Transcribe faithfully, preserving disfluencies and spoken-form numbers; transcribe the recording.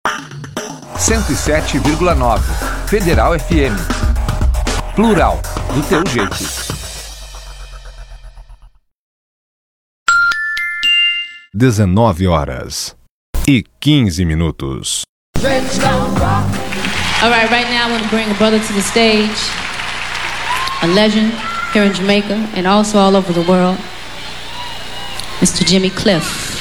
cento e sete vírgula nove Federal F M. Plural, do teu jeito. dezenove horas e quinze minutos. All right, right now I want to bring a brother to the stage, a legend here in Jamaica and also all over the world, Mister Jimmy Cliff.